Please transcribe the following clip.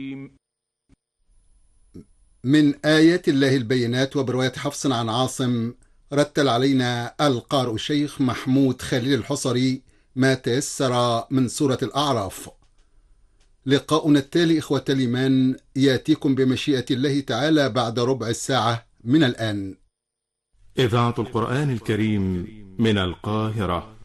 من آيات الله البينات. وبرواية حفص عن عاصم رتل علينا القارئ الشيخ محمود خليل الحصري ما تيسر من سورة الأعراف. لقاؤنا التالي إخوة الإيمان يأتيكم بمشيئة الله تعالى بعد ربع ساعة من الآن. إذاعة القرآن الكريم من القاهرة.